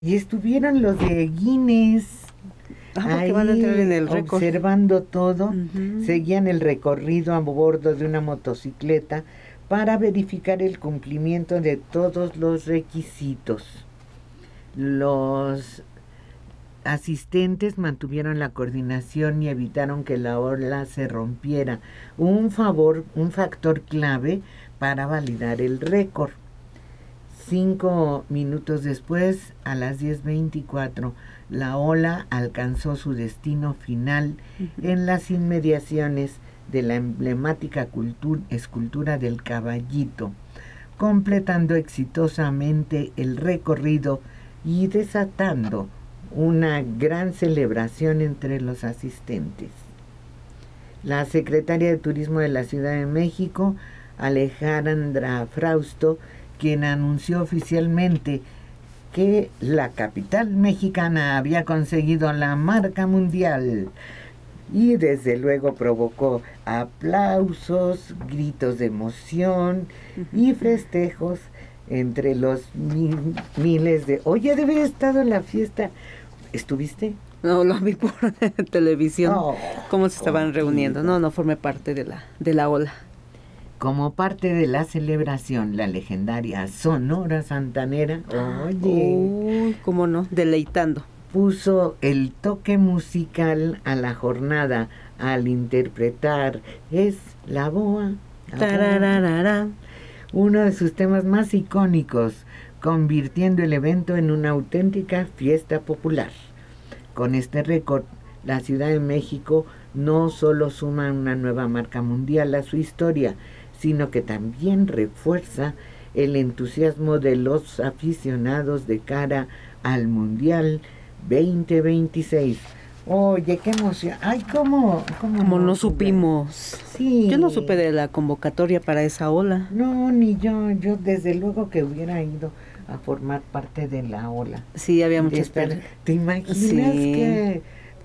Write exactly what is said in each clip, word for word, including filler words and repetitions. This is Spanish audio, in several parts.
Y estuvieron los de Guinness. Ah, porque van a entrar en el récord. Observando todo, uh-huh. Seguían el recorrido a bordo de una motocicleta para verificar el cumplimiento de todos los requisitos. Los asistentes mantuvieron la coordinación y evitaron que la ola se rompiera, un favor, un factor clave para validar el récord. Cinco minutos después, a las diez veinticuatro, la ola alcanzó su destino final uh-huh. en las inmediaciones de la emblemática cultura, escultura del Caballito, completando exitosamente el recorrido y desatando una gran celebración entre los asistentes. La secretaria de Turismo de la Ciudad de México, Alejandra Frausto, quien anunció oficialmente que la capital mexicana había conseguido la marca mundial y desde luego provocó aplausos, gritos de emoción y festejos entre los mil, miles de... Oye, debe haber estado en la fiesta. ¿Estuviste? No, lo vi por televisión, oh, cómo se estaban reuniendo. No, no formé parte de la, de la ola. Como parte de la celebración, la legendaria Sonora Santanera, oye, uy, cómo no, deleitando, puso el toque musical a la jornada al interpretar Es la Boa, la Boa, uno de sus temas más icónicos, convirtiendo el evento en una auténtica fiesta popular. Con este récord, la Ciudad de México no solo suma una nueva marca mundial a su historia, sino que también refuerza el entusiasmo de los aficionados de cara al Mundial veinte veintiséis. Oye, qué emoción. Ay, ¿cómo? ¿Cómo Como no, no supimos. Sí. Yo no supe de la convocatoria para esa ola. No, ni yo. Yo desde luego que hubiera ido a formar parte de la ola. Sí, había muchas personas. ¿Te imaginas sí. que,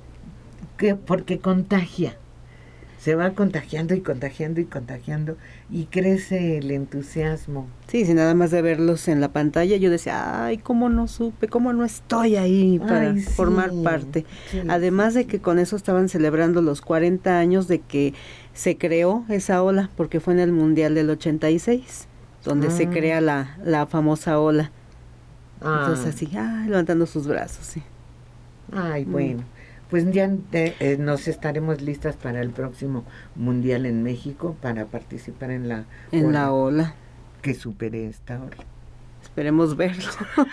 que porque contagia? Se va contagiando y contagiando y contagiando y crece el entusiasmo. Sí, sí, nada más de verlos en la pantalla yo decía, ay, cómo no supe, cómo no estoy ahí para ay, sí, formar parte. Sí, Además sí, de que con eso estaban celebrando los cuarenta años de que se creó esa ola, porque fue en el Mundial del ochenta y seis, donde ah. se crea la, la famosa ola. Ah. Entonces así, ay, levantando sus brazos, sí. Ay, bueno. Mm. Pues ya eh, nos estaremos listas para el próximo Mundial en México para participar en la en ola, la ola. Que supere esta ola. Esperemos verlo.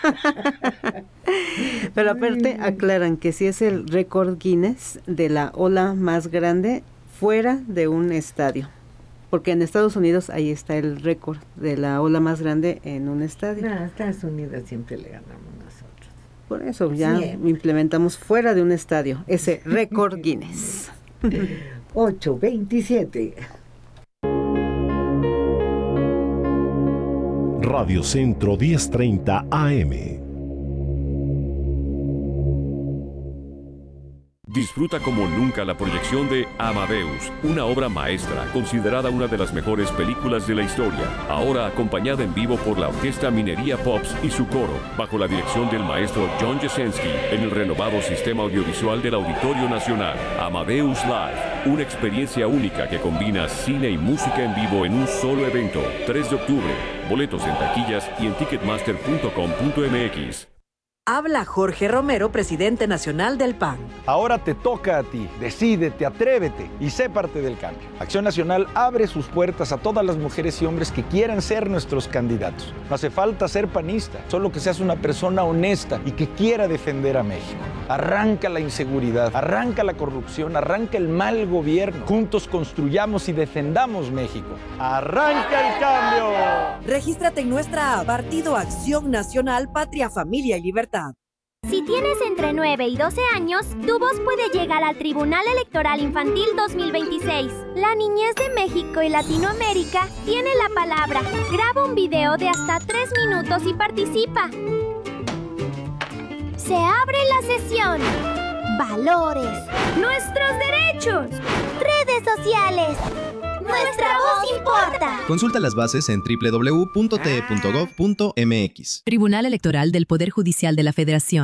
Pero aparte aclaran que sí es el récord Guinness de la ola más grande fuera de un estadio. Porque en Estados Unidos ahí está el récord de la ola más grande en un estadio. No, a Estados Unidos siempre le ganamos nosotros. Por eso ya sí. implementamos fuera de un estadio ese récord Guinness. ocho veintisiete. Radio Centro diez treinta A M. Disfruta como nunca la proyección de Amadeus, una obra maestra considerada una de las mejores películas de la historia, ahora acompañada en vivo por la Orquesta Minería Pops y su coro, bajo la dirección del maestro John Jasenski, en el renovado sistema audiovisual del Auditorio Nacional. Amadeus Live, una experiencia única que combina cine y música en vivo en un solo evento. tres de octubre, boletos en taquillas y en ticketmaster punto com punto m x. Habla Jorge Romero, presidente nacional del P A N. Ahora te toca a ti. Decídete, atrévete y sé parte del cambio. Acción Nacional abre sus puertas a todas las mujeres y hombres que quieran ser nuestros candidatos. No hace falta ser panista, solo que seas una persona honesta y que quiera defender a México. Arranca la inseguridad, arranca la corrupción, arranca el mal gobierno. Juntos construyamos y defendamos México. ¡Arranca el cambio! Regístrate en nuestra app Partido Acción Nacional, Patria, Familia y Libertad. Si tienes entre nueve y doce años, tu voz puede llegar al Tribunal Electoral Infantil dos mil veintiséis. La niñez de México y Latinoamérica tiene la palabra. Graba un video de hasta tres minutos y participa. Se abre la sesión. Valores. Nuestros derechos. Redes sociales. Nuestra voz importa. Consulta las bases en doble u doble u doble u punto t e punto gov punto m x. Tribunal Electoral del Poder Judicial de la Federación.